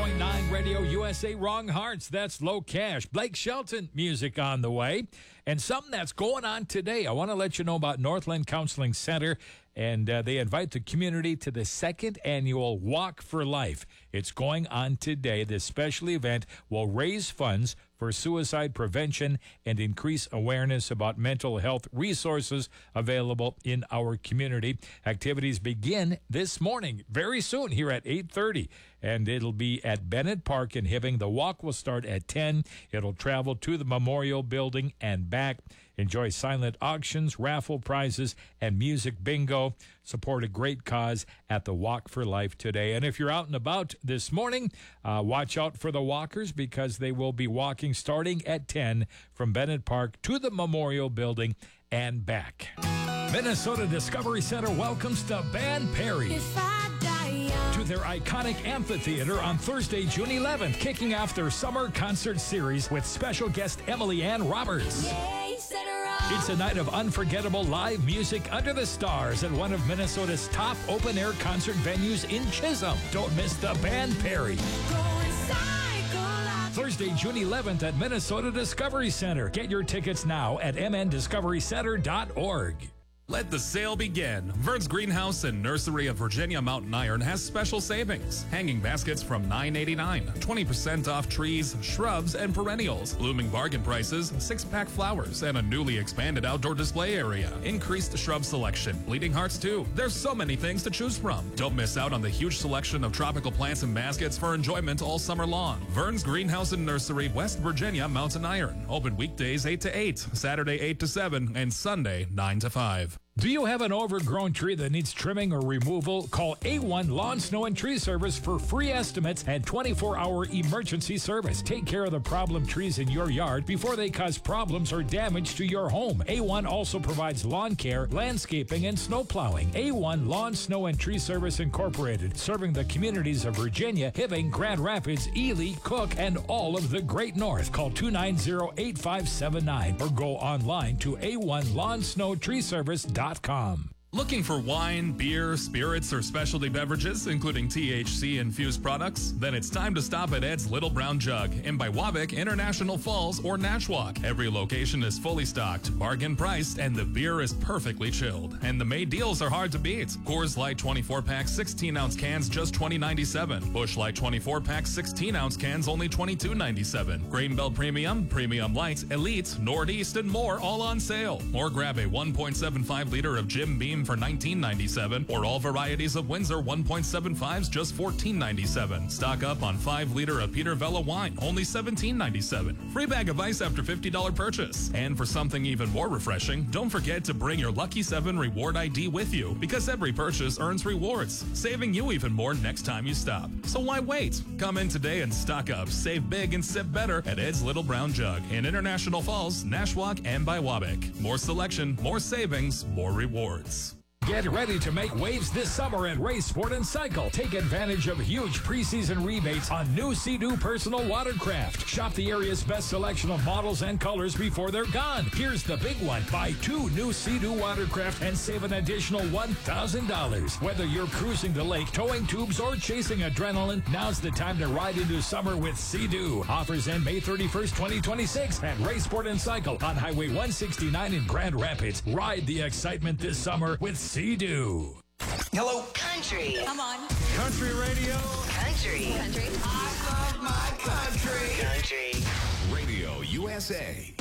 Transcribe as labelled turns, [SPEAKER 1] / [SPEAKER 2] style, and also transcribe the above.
[SPEAKER 1] 101.9 Radio USA, Wrong Hearts. That's Low Cash. Blake Shelton music on the way. And something that's going on today. I want to let you know about Northland Counseling Center. And they invite the community to the second annual Walk for Life. It's going on today. This special event will raise funds for suicide prevention and increase awareness about mental health resources available in our community. Activities begin this morning, very soon, here at 8:30. And it'll be at Bennett Park in Hibbing. The walk will start at 10. It'll travel to the Memorial Building and back. Enjoy silent auctions, raffle prizes, and music bingo. Support a great cause at the Walk for Life today. And if you're out and about this morning, watch out for the walkers because they will be walking starting at 10 from Bennett Park to the Memorial Building and back. Minnesota Discovery Center welcomes the band Perry to their iconic amphitheater on Thursday, June 11th, kicking off their summer concert series with special guest Emily Ann Roberts. It's a night of unforgettable live music under the stars at one of Minnesota's top open-air concert venues in Chisholm. Don't miss the band Perry. Thursday, June 11th at Minnesota Discovery Center. Get your tickets now at mndiscoverycenter.org.
[SPEAKER 2] Let the sale begin. Vern's Greenhouse and Nursery of Virginia Mountain Iron has special savings. Hanging baskets from $9.89. 20% off trees, shrubs, and perennials. Blooming bargain prices, 6-pack flowers, and a newly expanded outdoor display area. Increased shrub selection. Bleeding Hearts too. There's so many things to choose from. Don't miss out on the huge selection of tropical plants and baskets for enjoyment all summer long. Vern's Greenhouse and Nursery, West Virginia Mountain Iron. Open weekdays 8 to 8, Saturday 8 to 7, and Sunday 9 to 5.
[SPEAKER 1] Do you have an overgrown tree that needs trimming or removal? Call A1 Lawn, Snow, and Tree Service for free estimates and 24-hour emergency service. Take care of the problem trees in your yard before they cause problems or damage to your home. A1 also provides lawn care, landscaping, and snow plowing. A1 Lawn, Snow, and Tree Service Incorporated, serving the communities of Virginia, Hibbing, Grand Rapids, Ely, Cook, and all of the Great North. Call 290-8579 or go online to A1LawnSnowTreeService.com.
[SPEAKER 2] Looking for wine, beer, spirits, or specialty beverages, including THC-infused products? Then it's time to stop at Ed's Little Brown Jug in Biwabik, International Falls, or Nashwauk. Every location is fully stocked, bargain priced, and the beer is perfectly chilled. And the May deals are hard to beat. Coors Light 24-pack 16-ounce cans just $20.97. Busch Light 24-pack 16-ounce cans only $22.97. Grain Belt Premium, Premium Light, Elite, Northeast, and more all on sale. Or grab a 1.75 liter of Jim Beam for $19.97, or all varieties of Windsor 1.75s just $14.97. Stock up on 5 liter of Peter Vella wine, only $17.97. Free bag of ice after $50 purchase. And for something even more refreshing, don't forget to bring your Lucky 7 reward ID with you, because every purchase earns rewards, saving you even more next time you stop. So why wait? Come in today and stock up, save big, and sip better at Ed's Little Brown Jug in International Falls, Nashwauk, and Biwabik. More selection, more savings, more rewards.
[SPEAKER 1] Get ready to make waves this summer at Ray Sport and Cycle. Take advantage of huge preseason rebates on new Sea-Doo personal watercraft. Shop the area's best selection of models and colors before they're gone. Here's the big one. Buy 2 new Sea-Doo watercraft and save an additional $1,000. Whether you're cruising the lake, towing tubes, or chasing adrenaline, now's the time to ride into summer with Sea-Doo. Offers end May 31st, 2026 at Ray Sport and Cycle on Highway 169 in Grand Rapids. Ride the excitement this summer with Sea-Doo.
[SPEAKER 3] Hello. Country.
[SPEAKER 4] Come on.
[SPEAKER 3] Country radio.
[SPEAKER 4] Country.
[SPEAKER 3] I love my country.
[SPEAKER 4] Country.
[SPEAKER 5] Radio USA.